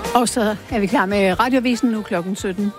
Og så er vi klar med Radioavisen nu klokken 17.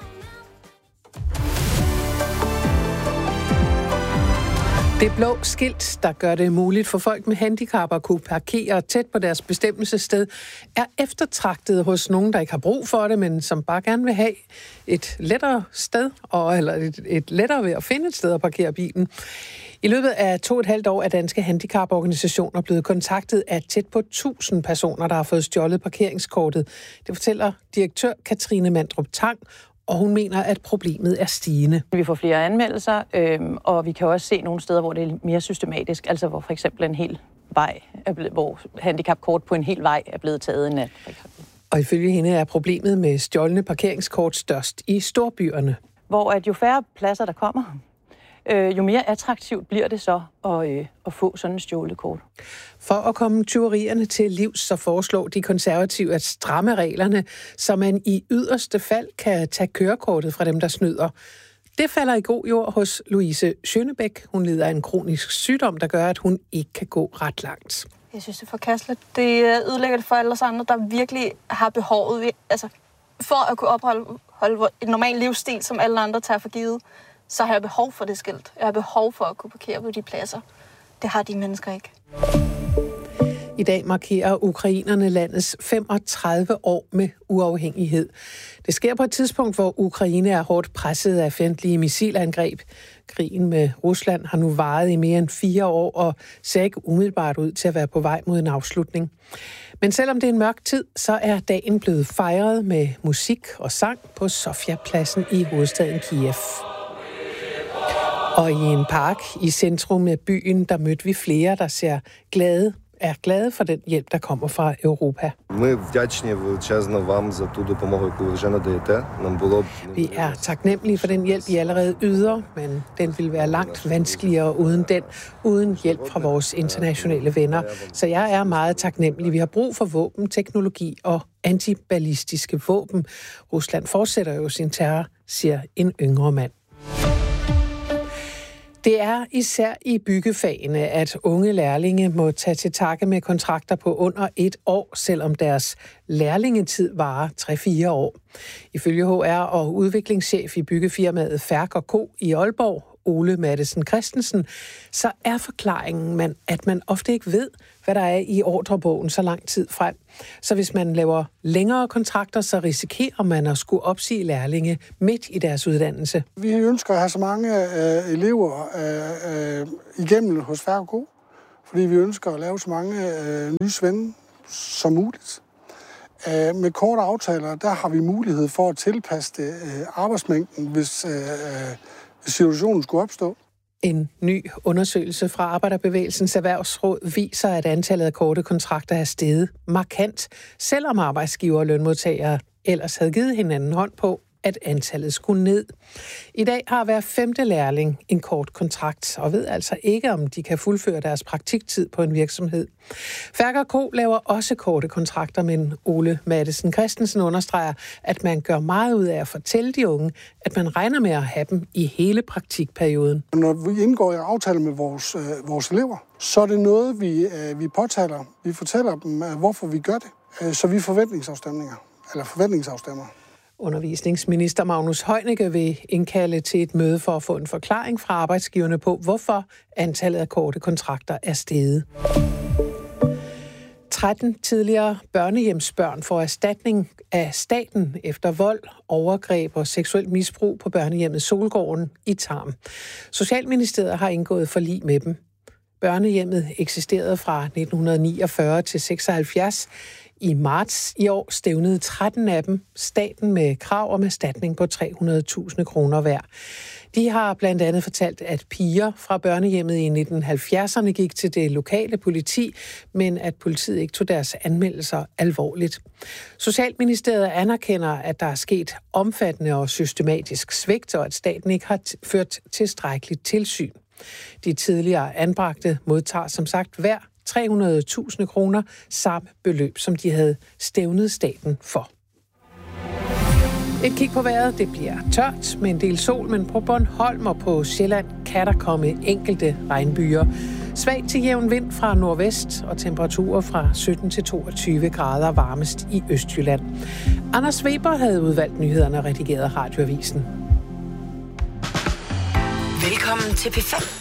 Det blå skilt, der gør det muligt for folk med handicap at kunne parkere tæt på deres bestemmelsessted, er eftertragtet hos nogen, der ikke har brug for det, men som bare gerne vil have et lettere sted, eller et lettere ved at finde et sted at parkere bilen. I løbet af 2,5 år er danske handicaporganisationer blevet kontaktet af tæt på 1000 personer, der har fået stjålet parkeringskortet. Det fortæller direktør Katrine Mandrup Tang, og hun mener, at problemet er stigende. Vi får flere anmeldelser, og vi kan også se nogle steder, hvor det er mere systematisk. Altså hvor for eksempel en hel vej, hvor handicapkort på en hel vej er blevet taget en nat. Og ifølge hende er problemet med stjålne parkeringskort størst i storbyerne. Hvor at jo færre pladser der kommer, jo mere attraktivt bliver det så at få sådan en stjålet kort. For at komme tyverierne til livs, så foreslår de konservative at stramme reglerne, så man i yderste fald kan tage kørekortet fra dem, der snyder. Det falder i god jord hos Louise Schønebæk. Hun lider af en kronisk sygdom, der gør, at hun ikke kan gå ret langt. Jeg synes, det er forkasteligt. Det ødelægger det for alle os andre, der virkelig har behovet. Altså, for at kunne opholde en normal livsstil, som alle andre tager for givet, så har jeg behov for det skilt. Jeg har behov for at kunne parkere på de pladser. Det har de mennesker ikke. I dag markerer ukrainerne landets 35 år med uafhængighed. Det sker på et tidspunkt, hvor Ukraine er hårdt presset af fjendtlige missilangreb. Krigen med Rusland har nu varet i mere end 4 år og ser ikke umiddelbart ud til at være på vej mod en afslutning. Men selvom det er en mørk tid, så er dagen blevet fejret med musik og sang på Sofia-pladsen i hovedstaden Kiev. Og i en park i centrum af byen, der mødte vi flere, der er glade for den hjælp, der kommer fra Europa. Vi er taknemmelige for den hjælp, I allerede yder, men den vil være langt vanskeligere uden hjælp fra vores internationale venner. Så jeg er meget taknemmelig. Vi har brug for våben, teknologi og antiballistiske våben. Rusland fortsætter jo sin terror, siger en yngre mand. Det er især i byggefagene, at unge lærlinge må tage til takke med kontrakter på under 1 år, selvom deres lærlingetid varer 3-4 år. Ifølge HR og udviklingschef i byggefirmaet Færk & Co. i Aalborg, Ole Mattesen Christensen, så er forklaringen, at man ofte ikke ved, hvad der er i ordrebogen så lang tid frem. Så hvis man laver længere kontrakter, så risikerer man at skulle opsige lærlinge midt i deres uddannelse. Vi ønsker at have så mange elever igennem hos Færk & Co., fordi vi ønsker at lave så mange nye svende som muligt. Med korte aftaler, der har vi mulighed for at tilpasse det arbejdsmængden, hvis situationen skulle opstå. En ny undersøgelse fra Arbejderbevægelsens Erhvervsråd viser, at antallet af korte kontrakter er steget markant, selvom arbejdsgiver og lønmodtagere ellers havde givet hinanden hånd på, at antallet skulle ned. I dag har hver 5. lærling en kort kontrakt, og ved altså ikke, om de kan fuldføre deres praktiktid på en virksomhed. Færk & Co. laver også korte kontrakter, men Ole Mattesen Christensen understreger, at man gør meget ud af at fortælle de unge, at man regner med at have dem i hele praktikperioden. Når vi indgår i aftaler med vores elever, så er det noget, vi påtaler. Vi fortæller dem, hvorfor vi gør det, så vi forventningsafstemmer. Undervisningsminister Magnus Heunicke vil indkalde til et møde for at få en forklaring fra arbejdsgiverne på, hvorfor antallet af korte kontrakter er steget. 13 tidligere børnehjemsbørn får erstatning af staten efter vold, overgreb og seksuelt misbrug på børnehjemmet Solgården i Tarm. Socialministeriet har indgået forlig med dem. Børnehjemmet eksisterede fra 1949 til 76. I marts i år stævnede 13 af dem staten med krav om erstatning på 300.000 kroner hver. De har blandt andet fortalt, at piger fra børnehjemmet i 1970'erne gik til det lokale politi, men at politiet ikke tog deres anmeldelser alvorligt. Socialministeriet anerkender, at der er sket omfattende og systematisk svigt, og at staten ikke har ført tilstrækkeligt tilsyn. De tidligere anbragte modtager som sagt hver 300.000 kroner, samme beløb, som de havde stævnet staten for. Et kig på vejret, det bliver tørt med en del sol, men på Bornholm og på Sjælland kan der komme enkelte regnbyger. Svag til jævn vind fra nordvest og temperaturer fra 17 til 22 grader varmest i Østjylland. Anders Weber havde udvalgt nyhederne og redigeret Radioavisen. Velkommen til P5.